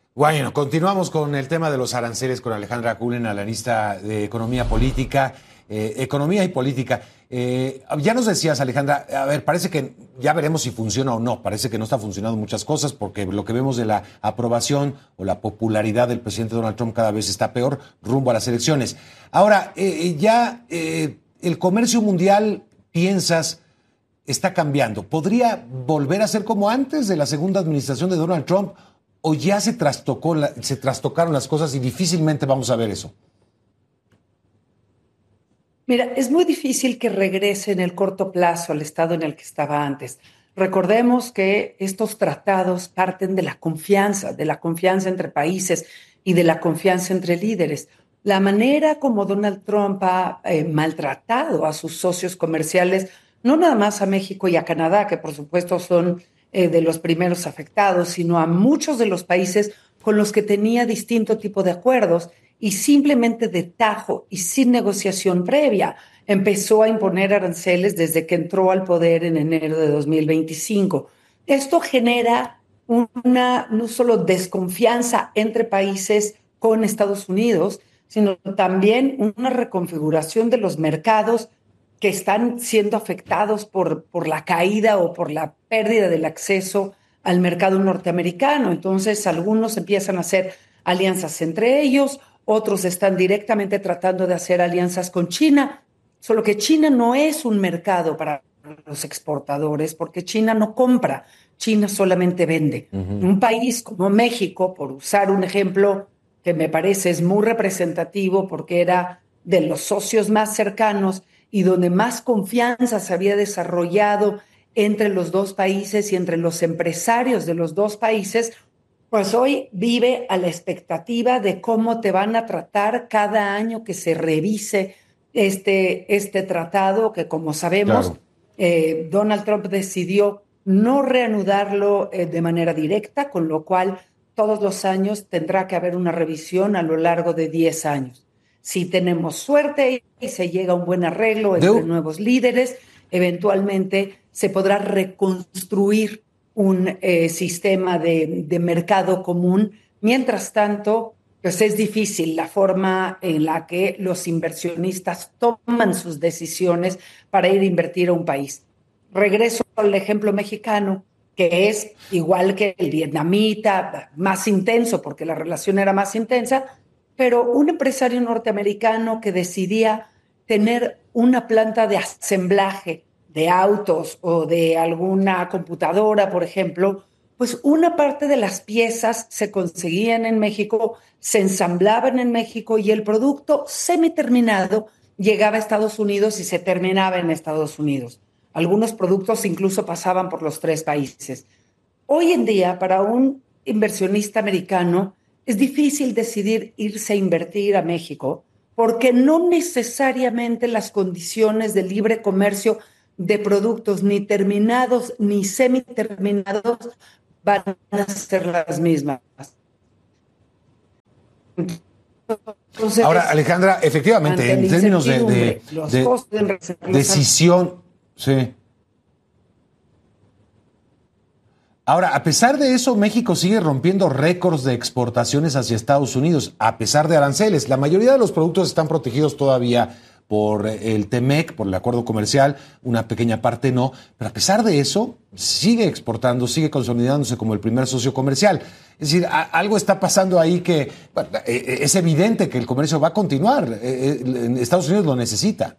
Bueno, continuamos con el tema de los aranceles con Alejandra Cullen, analista de economía política, economía y política. Ya nos decías, Alejandra, a ver, parece que ya veremos si funciona o no. Parece que no está funcionando muchas cosas porque lo que vemos de la aprobación o la popularidad del presidente Donald Trump cada vez está peor rumbo a las elecciones. Ahora, el comercio mundial, piensas, está cambiando. ¿Podría volver a ser como antes de la segunda administración de Donald Trump? ¿O ya se trastocaron las cosas y difícilmente vamos a ver eso? Mira, es muy difícil que regrese en el corto plazo al estado en el que estaba antes. Recordemos que estos tratados parten de la confianza entre países y de la confianza entre líderes. La manera como Donald Trump ha maltratado a sus socios comerciales, no nada más a México y a Canadá, que por supuesto son de los primeros afectados, sino a muchos de los países con los que tenía distinto tipo de acuerdos y simplemente de tajo y sin negociación previa empezó a imponer aranceles desde que entró al poder en enero de 2025. Esto genera una no solo desconfianza entre países con Estados Unidos, sino también una reconfiguración de los mercados que están siendo afectados por la caída o por la pérdida del acceso al mercado norteamericano. Entonces, algunos empiezan a hacer alianzas entre ellos, otros están directamente tratando de hacer alianzas con China, solo que China no es un mercado para los exportadores, porque China no compra, China solamente vende. Uh-huh. Un país como México, por usar un ejemplo que me parece es muy representativo porque era de los socios más cercanos y donde más confianza se había desarrollado entre los dos países y entre los empresarios de los dos países, pues hoy vive a la expectativa de cómo te van a tratar cada año que se revise este tratado, que como sabemos, Claro. Donald Trump decidió no reanudarlo de manera directa, con lo cual todos los años tendrá que haber una revisión a lo largo de 10 años. Si tenemos suerte y se llega a un buen arreglo entre Debo, nuevos líderes, eventualmente se podrá reconstruir un sistema de mercado común. Mientras tanto, pues es difícil la forma en la que los inversionistas toman sus decisiones para ir a invertir a un país. Regreso al ejemplo mexicano, que es igual que el vietnamita, más intenso porque la relación era más intensa, pero un empresario norteamericano que decidía tener una planta de asemblaje de autos o de alguna computadora, por ejemplo, pues una parte de las piezas se conseguían en México, se ensamblaban en México y el producto semiterminado llegaba a Estados Unidos y se terminaba en Estados Unidos. Algunos productos incluso pasaban por los tres países. Hoy en día, para un inversionista americano, es difícil decidir irse a invertir a México porque no necesariamente las condiciones de libre comercio de productos ni terminados ni semiterminados van a ser las mismas. ahora, Entonces, Alejandra, efectivamente, ante la en términos incertidumbre, los de costos de los decisión, sí. Ahora, a pesar de eso, México sigue rompiendo récords de exportaciones hacia Estados Unidos, a pesar de aranceles. La mayoría de los productos están protegidos todavía por el TEMEC, por el acuerdo comercial, una pequeña parte no, pero a pesar de eso, sigue exportando, sigue consolidándose como el primer socio comercial. Es decir, algo está pasando ahí que bueno, es evidente que el comercio va a continuar. Estados Unidos lo necesita.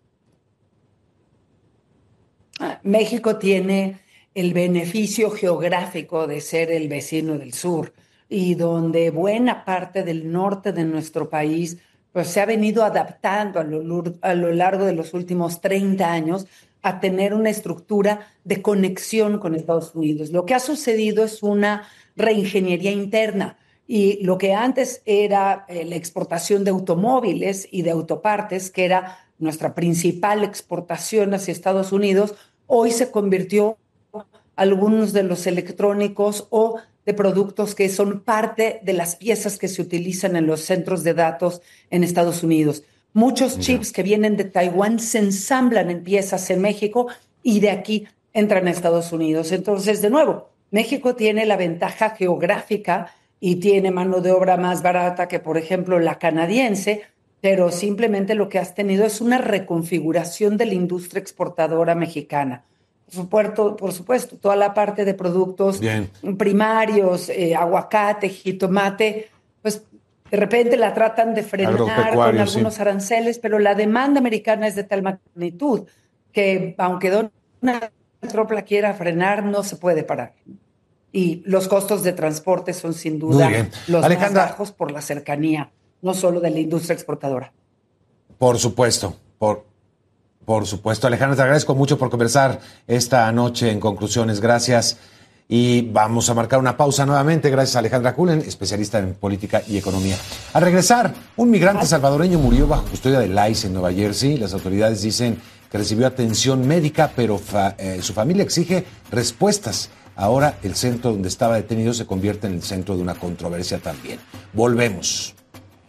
México tiene el beneficio geográfico de ser el vecino del sur y donde buena parte del norte de nuestro país pues, se ha venido adaptando a lo largo de los últimos 30 años a tener una estructura de conexión con Estados Unidos. Lo que ha sucedido es una reingeniería interna y lo que antes era la exportación de automóviles y de autopartes, que era nuestra principal exportación hacia Estados Unidos, hoy se convirtió algunos de los electrónicos o de productos que son parte de las piezas que se utilizan en los centros de datos en Estados Unidos. Muchos Ya. chips que vienen de Taiwán se ensamblan en piezas en México y de aquí entran a Estados Unidos. Entonces, de nuevo, México tiene la ventaja geográfica y tiene mano de obra más barata que, por ejemplo, la canadiense, pero simplemente lo que has tenido es una reconfiguración de la industria exportadora mexicana. Por supuesto, toda la parte de productos Bien. primarios, aguacate, jitomate, pues de repente la tratan de frenar con Agropecuario, algunos sí. aranceles, pero la demanda americana es de tal magnitud que aunque Donald Trump la quiera frenar, no se puede parar. Y los costos de transporte son sin Muy duda bien. los Alejandra, más bajos por la cercanía, no solo de la industria exportadora. por supuesto, por supuesto. Alejandra, te agradezco mucho por conversar esta noche en Conclusiones. Gracias. Y vamos a marcar una pausa nuevamente. Gracias a Alejandra Cullen, especialista en política y economía. Al regresar, un migrante salvadoreño murió bajo custodia del ICE en Nueva Jersey. Las autoridades dicen que recibió atención médica, pero su familia exige respuestas. Ahora el centro donde estaba detenido se convierte en el centro de una controversia también. Volvemos.